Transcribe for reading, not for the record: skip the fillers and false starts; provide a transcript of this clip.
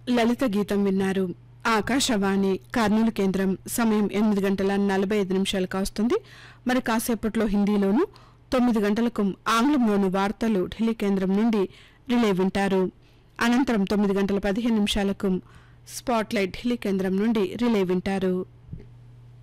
లలిత గీతం విన్నారు. ఆకాశవాణి కర్నూలు కేంద్రం. సమయం 8:45 కావస్తుంది. మరి కాసేపట్లో హిందీలోను, 9 గంటలకు ఆంగ్లంలోను వార్తలు ఢిల్లీ కేంద్రం నుండి రిలే వింటారు. అనంతరం 9:15 స్పాట్లైట్ ఢిల్లీ కేంద్రం నుండి రిలే వింటారు.